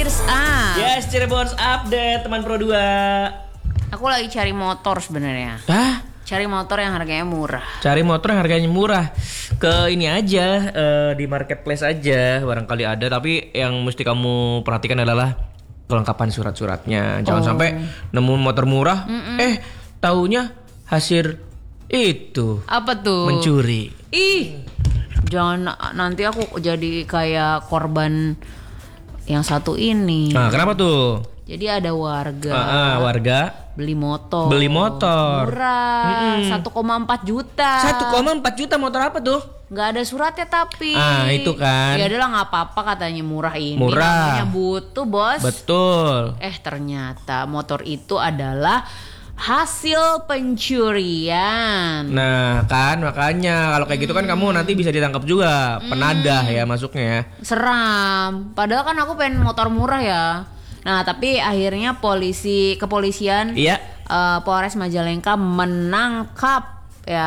Cheers Up. Yes, Cirebon Update teman Pro 2. Aku lagi cari motor sebenarnya. Hah? Cari motor yang harganya murah. Cari motor yang harganya murah. Ke ini aja, di marketplace aja barangkali ada. Tapi yang mesti kamu perhatikan adalah kelengkapan surat-suratnya. Jangan sampai nemu motor murah, taunya hasil itu Apa tuh? mencuri. Ih, jangan nanti aku jadi kayak korban yang satu ini. Nah, kenapa tuh? Jadi ada warga Warga beli motor. Murah, 1,4 juta. 1,4 juta motor apa tuh? Nggak ada suratnya tapi. Itu kan. Ya adalah nggak apa-apa katanya murah ini. Murah. Namanya butuh bos. Betul. Ternyata motor itu adalah hasil pencurian. Nah kan makanya kalau kayak gitu kan kamu nanti bisa ditangkap juga. Penadah ya masuknya ya. Seram. Padahal kan aku pengen motor murah ya. Nah tapi akhirnya kepolisian Polres Majalengka menangkap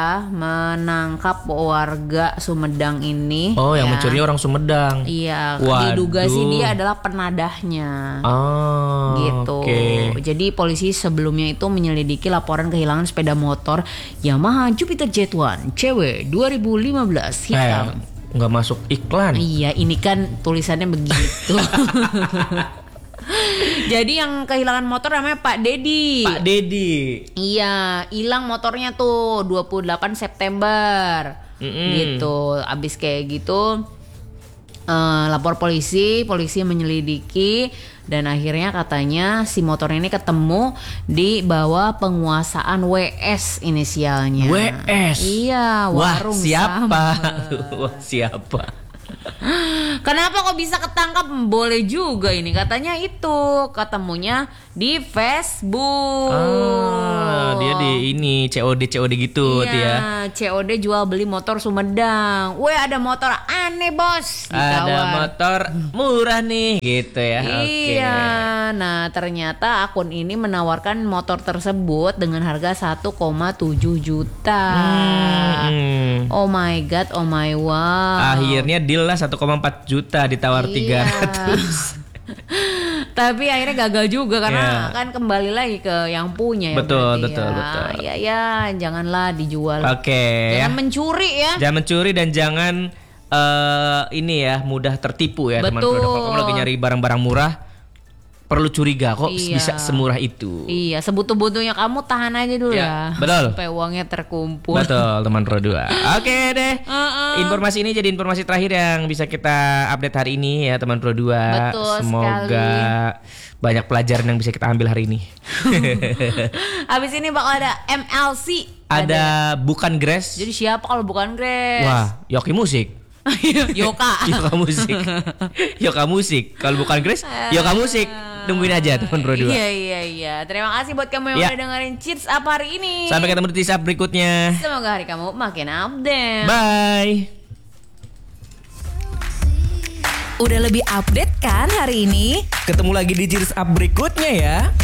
warga Sumedang ini. Oh yang mencuri orang Sumedang. Iya. Waduh. Diduga sih dia adalah penadahnya. Gitu. Okay. Jadi polisi sebelumnya itu menyelidiki laporan kehilangan sepeda motor Yamaha Jupiter Jet1 CW 2015 hitam. Nggak masuk iklan. Iya, ini kan tulisannya begitu. Jadi yang kehilangan motor namanya Pak Dedi. Pak Dedi. Iya, hilang motornya tuh 28 September. Gitu. Abis kayak gitu lapor polisi menyelidiki dan akhirnya katanya si motor ini ketemu di bawah penguasaan WS inisialnya. WS. Iya, warung siapa? sambal. Siapa? Kenapa kok bisa ketangkap? Boleh juga ini. Katanya itu ketemunya di Facebook. Dia di ini COD gitu dia. COD jual beli motor Sumedang. Weh, ada motor aneh bos. Ditawar. Ada motor murah nih gitu ya. Iya. Nah ternyata akun ini menawarkan motor tersebut dengan harga 1,7 juta. Oh my god, oh my wow. Akhirnya deal lah 1,4 juta ditawar 300. Tapi akhirnya gagal juga karena kan kembali lagi ke yang punya ya. Betul. Ya, janganlah dijual. Oke. Jangan mencuri ya. Jangan mencuri dan jangan ini ya mudah tertipu ya teman-teman. Kalau kamu lagi nyari barang-barang murah, perlu curiga kok bisa semurah itu. Iya, sebutuh-butuhnya kamu tahan aja dulu ya. Betul. Supaya uangnya terkumpul. Betul, teman Pro 2. Oke deh. Informasi ini jadi informasi terakhir yang bisa kita update hari ini ya teman Pro 2. Betul. Semoga banyak pelajaran yang bisa kita ambil hari ini. Habis ini bakal ada MLC. Ada bukan Grace. Jadi siapa kalau bukan Grace? Wah, Yoki Musik. Yoka. Yoka Musik. Kalau bukan Grace, Yoka Musik. Tungguin aja teman Pro 2. Iya. Terima kasih buat kamu yang udah dengerin Cheers Up hari ini. Sampai ketemu di Cheers Up berikutnya. Semoga hari kamu makin update. Bye. Udah lebih update kan hari ini? Ketemu lagi di Cheers Up berikutnya ya.